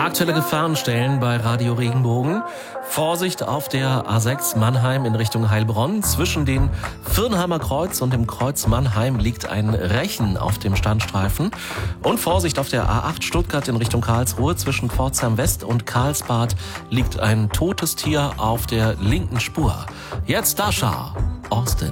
Aktuelle Gefahrenstellen bei Radio Regenbogen. Vorsicht auf der A6 Mannheim in Richtung Heilbronn. Zwischen den Virnheimer Kreuz und dem Kreuz Mannheim liegt ein Rechen auf dem Standstreifen. Und Vorsicht auf der A8 Stuttgart in Richtung Karlsruhe. Zwischen Pforzheim West und Karlsbad liegt ein totes Tier auf der linken Spur. Jetzt Dasha, Austin.